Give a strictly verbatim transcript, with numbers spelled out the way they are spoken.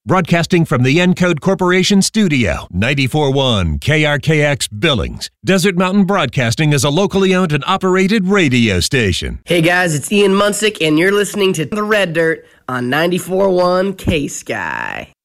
Broadcasting from the Encode Corporation studio, ninety-four point one K R K X Billings. Desert Mountain Broadcasting is a locally owned and operated radio station. Hey guys, it's Ian Munsick, and you're listening to The Red Dirt on ninety-four point one K-Sky.